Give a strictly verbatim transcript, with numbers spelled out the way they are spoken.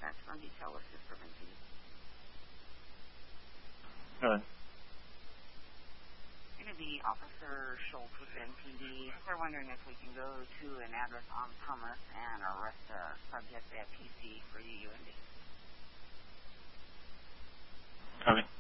maximum detail listed for M P D. Good. Going to be Officer Schultz with M P D. We're wondering if we can go to an address on Thomas and arrest a subject at P C for U U M D. Copy.